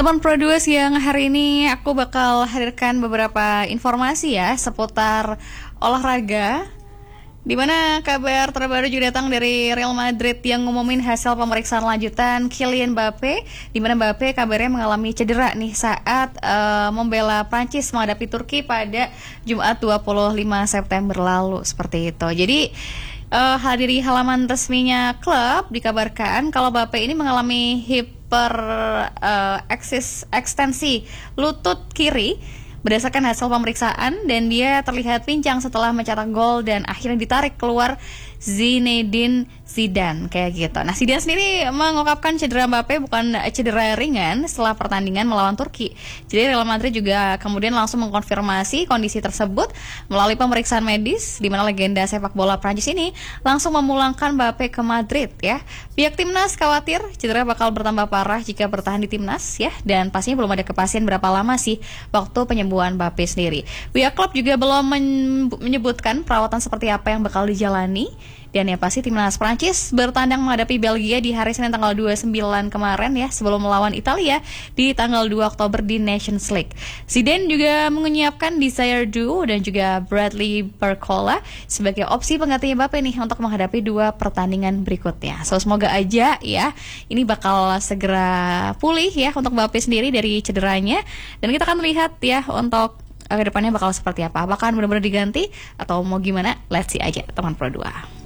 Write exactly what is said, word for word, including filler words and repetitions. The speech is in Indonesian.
Teman Pro dua siang hari ini aku bakal hadirkan beberapa informasi ya seputar olahraga. Dimana kabar terbaru juga datang dari Real Madrid yang ngumumin hasil pemeriksaan lanjutan Kylian Mbappe. Dimana Mbappe kabarnya mengalami cedera nih saat uh, membela Prancis menghadapi Turki pada Jumat dua puluh lima September lalu, seperti itu. Jadi uh, hadiri halaman resminya klub dikabarkan kalau Mbappe ini mengalami hip per uh, eksis, ekstensi lutut kiri berdasarkan hasil pemeriksaan, dan dia terlihat pincang setelah mencetak gol dan akhirnya ditarik keluar Zinedine Zidane kayak gitu. Nah, Zidane sendiri mengungkapkan cedera Mbappe bukan cedera ringan setelah pertandingan melawan Turki. Jadi Real Madrid juga kemudian langsung mengkonfirmasi kondisi tersebut melalui pemeriksaan medis, di mana legenda sepak bola Prancis ini langsung memulangkan Mbappe ke Madrid ya. Pihak timnas khawatir cedera bakal bertambah parah jika bertahan di timnas ya, dan pastinya belum ada kepastian berapa lama sih waktu penyembuhan Mbappe sendiri. Pihak klub juga belum menyebutkan perawatan seperti apa yang bakal dijalani. Dan ya pasti timnas Prancis bertandang menghadapi Belgia di hari Senin tanggal dua puluh sembilan kemarin ya, sebelum melawan Italia di tanggal dua Oktober di Nations League. Zidane juga menyiapkan Desire Duo dan juga Bradley Barcola sebagai opsi penggantinya Mbappe nih untuk menghadapi dua pertandingan berikutnya. So semoga aja ya ini bakal segera pulih ya untuk Mbappe sendiri dari cederanya, dan kita akan lihat ya untuk ke depannya bakal seperti apa. Apakah benar-benar diganti atau mau gimana? Let's see aja teman Pro dua.